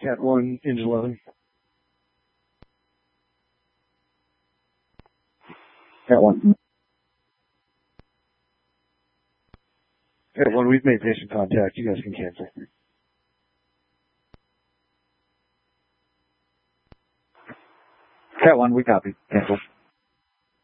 Cat 1, engine 11. Cat 1. Cat 1, we've made patient contact. You guys can cancel. Cat 1, we copy. Cancel.